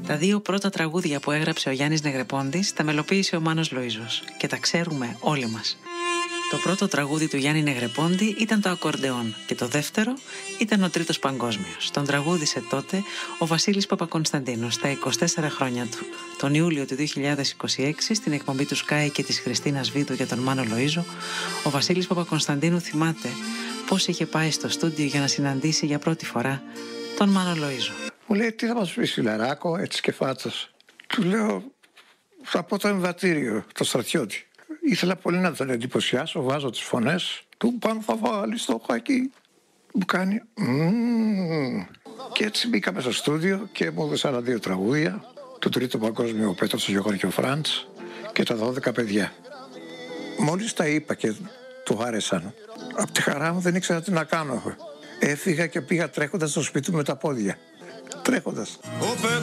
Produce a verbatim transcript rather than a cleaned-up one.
Τα δύο πρώτα τραγούδια που έγραψε ο Γιάννης Νεγρεπόντης τα μελοποίησε ο Μάνος Λοΐζος και τα ξέρουμε όλοι μας. Το πρώτο τραγούδι του Γιάννη Νεγρεπόντη ήταν το Ακορντεόν και το δεύτερο ήταν ο Τρίτος Παγκόσμιος. Τον τραγούδισε τότε ο Βασίλης Παπακωνσταντίνος στα είκοσι τέσσερα χρόνια του. Τον Ιούλιο του δύο χιλιάδες είκοσι έξι, στην εκπομπή του Sky και της Χριστίνας Βίδου για τον Μάνο Λοΐζο, ο Βασίλης Παπακωνσταντίνου θυμάται πώς είχε πάει στο στούντιο για να συναντήσει για πρώτη φορά τον Μάνο Λοΐζο. Μου λέει, τι θα μας πεις, φιλαράκο, έτσι και φάτσος. Του λέω, θα πω το εμβατήριο, το Στρατιώτη. Ήθελα πολύ να τον εντυπωσιάσω, βάζω τις φωνές του, πάνω θα βάλεις το χάκι. Μου κάνει mm. Και έτσι μπήκαμε στο στούντιο και μου έδωσε άλλα δύο τραγούδια. Το Τρίτο Παγκόσμιο, ο Πέτρος, ο Γιώργος και ο Φραντς, και τα δώδεκα παιδιά. Μόλις τα είπα και του άρεσαν, από τη χαρά μου δεν ήξερα τι να κάνω. Έφυγα και πήγα τρέχοντας στο σπίτι μου με τα πόδια. Τρέχοντας.